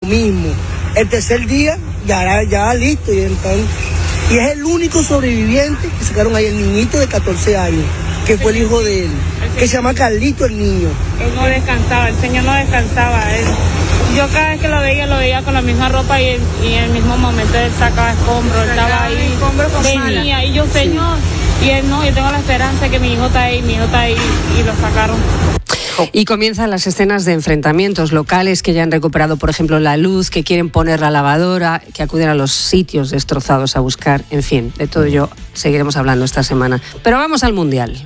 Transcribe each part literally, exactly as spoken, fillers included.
Mismo. El tercer día ya, ya listo y entonces, y es el único sobreviviente que sacaron ahí, el niñito de catorce años, que fue el hijo de él, que se llama Carlito el niño. Él no descansaba, el señor no descansaba. Él, yo cada vez que lo veía, lo veía con la misma ropa y, y en el mismo momento él sacaba escombros, él estaba ahí, venía y yo, señor, y él no, yo tengo la esperanza de que mi hijo está ahí, mi hijo está ahí, y lo sacaron. Y comienzan las escenas de enfrentamientos locales que ya han recuperado, por ejemplo, la luz, que quieren poner la lavadora, que acuden a los sitios destrozados a buscar, en fin, de todo ello seguiremos hablando esta semana. Pero vamos al Mundial.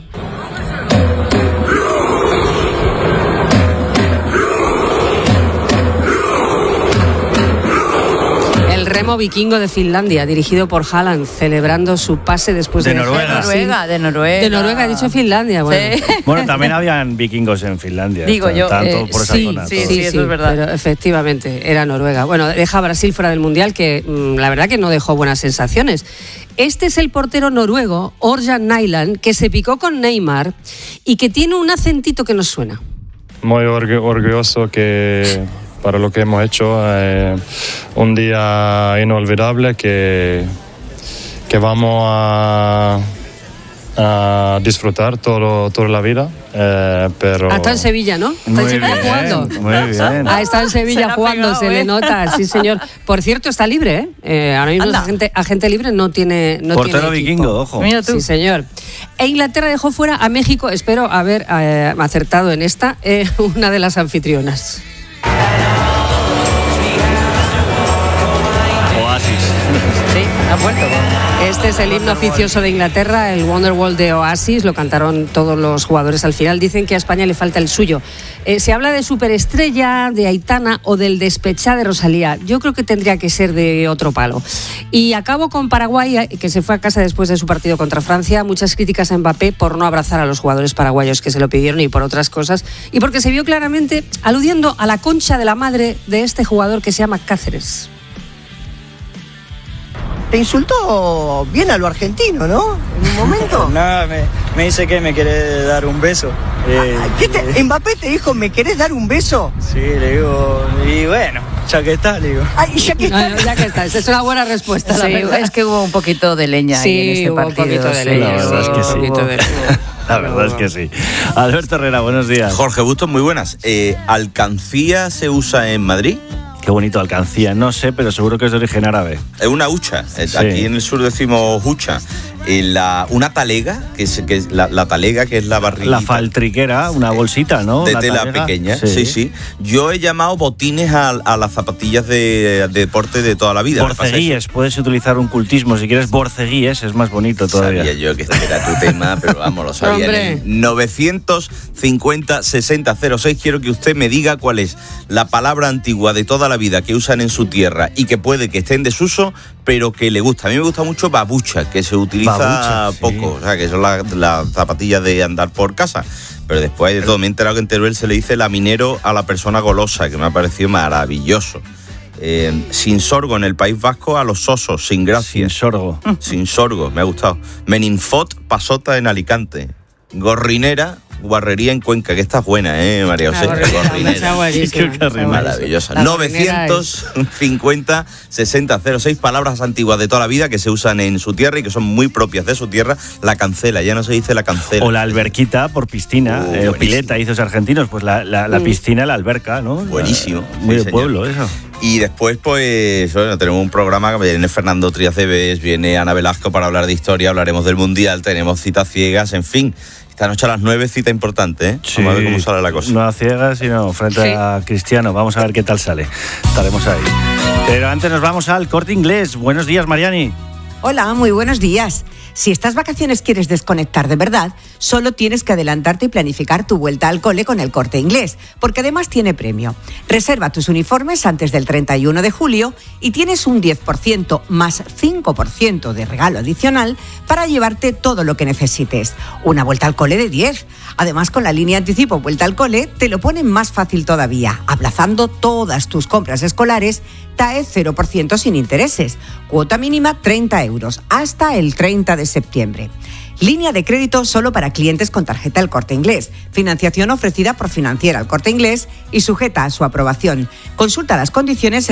El remo vikingo de Finlandia, dirigido por Haaland, celebrando su pase después de... De Noruega. Noruega, de Noruega. De Noruega, ha dicho Finlandia. Bueno, Sí. Bueno, también habían vikingos en Finlandia. Digo yo. Tanto Eh, por esa sí, zona. sí, todo. sí, eso sí, es verdad. pero efectivamente era Noruega. Bueno, deja a Brasil fuera del Mundial, que mmm, la verdad que no dejó buenas sensaciones. Este es el portero noruego, Orjan Nyland, que se picó con Neymar y que tiene un acentito que nos suena. Muy orgu- orgulloso que para lo que hemos hecho, eh, un día inolvidable que, que vamos a, a disfrutar todo, toda la vida. Eh, pero Ah, está en Sevilla, ¿no? Está Muy en Sevilla bien, jugando. muy bien. Ah, está en Se Sevilla la ha jugando, pegado, se le ¿eh? nota, sí señor. Por cierto, está libre, ¿eh? eh ahora mismo Anda. agente, agente libre no tiene no Portero tiene equipo. vikingo, ojo. Mira tú. Sí, señor. E Inglaterra dejó fuera a México, espero haber eh, acertado en esta, eh, una de las anfitrionas. Oasis. Sí, ha vuelto. Este es el himno oficioso de Inglaterra, el Wonderwall de Oasis, lo cantaron todos los jugadores al final. Dicen que a España le falta el suyo. Eh, se habla de Superestrella, de Aitana o del Despechá de Rosalía. Yo creo que tendría que ser de otro palo. Y acabo con Paraguay, que se fue a casa después de su partido contra Francia. Muchas críticas a Mbappé por no abrazar a los jugadores paraguayos que se lo pidieron y por otras cosas. Y porque se vio claramente aludiendo a la concha de la madre de este jugador que se llama Cáceres. Te insultó bien a lo argentino, ¿no? En un momento. Nada, me, me dice que me quiere dar un beso. Eh, Ah, ¿qué te- Mbappé te dijo, ¿me querés dar un beso? Sí, le digo, y bueno, ya que está, le digo. Ay, ya que Ah, está. ya que está, esa es una buena respuesta. la Sí, verdad. es que hubo un poquito de leña ahí en Sí, este hubo un partido. poquito de sí. leña. La verdad es que sí. Un poquito de- La verdad es que sí. Alberto Herrera, buenos días. Jorge Bustos, muy buenas. Eh, ¿Alcancía se usa en Madrid? Qué bonito, alcancía. No sé, pero seguro que es de origen árabe. Es una hucha. Eh, Sí. Aquí en el sur decimos hucha. Eh, la, una talega, que es, que es la, la talega, que es la barriguita. La faltriquera, una bolsita, ¿no? De La tela talega. pequeña, sí. sí, Yo he llamado botines a, a las zapatillas de, de deporte de toda la vida. Borceguíes, puedes utilizar un cultismo. Si quieres borceguíes, es más bonito todavía. Sabía yo que este era tu tema, pero vamos, lo sabía. Hombre. En el novecientos cincuenta sesenta cero seis quiero que usted me diga cuál es la palabra antigua de toda la vida que usan en su tierra y que puede que esté en desuso, pero que le gusta. A mí me gusta mucho babucha, que se utiliza Babucha, sí. poco, o sea, que son las la zapatillas de andar por casa. Pero después de todo, me he enterado que en Teruel se le dice laminero a la persona golosa, que me ha parecido maravilloso. Eh, sin sorgo en el País Vasco a los sosos, sin gracia. Sin sorgo. Sin sorgo, me ha gustado. Meninfot, pasota en Alicante. Gorrinera, guarrería en Cuenca, que esta es buena, ¿eh, María José? La gorrinera, Gorrinera. está buenísima, está buenísima. Maravillosa. La gorrinera novecientos cincuenta sesenta cero seis palabras antiguas de toda la vida que se usan en su tierra y que son muy propias de su tierra. La cancela, ya no se dice la cancela. O la alberquita por piscina, Uh, eh, o buenísimo. pileta, dicen los argentinos. Pues la, la, la piscina, la alberca, ¿no? Buenísimo. La- muy Sí, de señor. pueblo, eso. Y después, pues, bueno, tenemos un programa que viene Fernando Trías de Bes, viene Ana Velasco para hablar de historia, hablaremos del Mundial, tenemos citas ciegas, en fin. Esta noche a las nueve, cita importante, ¿eh? Vamos a ver cómo sale la cosa. No a ciegas, sino frente Sí. a Cristiano. Vamos a ver qué tal sale. Estaremos ahí. Pero antes nos vamos al Corte Inglés. Buenos días, Mariani. Hola, muy buenos días. Si estas vacaciones quieres desconectar de verdad, solo tienes que adelantarte y planificar tu vuelta al cole con el Corte Inglés, porque además tiene premio. Reserva tus uniformes antes del treinta y uno de julio y tienes un diez por ciento más cinco por ciento de regalo adicional para llevarte todo lo que necesites. Una vuelta al cole de diez. Además, con la línea anticipo vuelta al cole, te lo ponen más fácil todavía, aplazando todas tus compras escolares. T A E cero por ciento sin intereses. Cuota mínima treinta euros hasta el treinta de septiembre. Línea de crédito solo para clientes con tarjeta El Corte Inglés. Financiación ofrecida por Financiera El Corte Inglés y sujeta a su aprobación. Consulta las condiciones en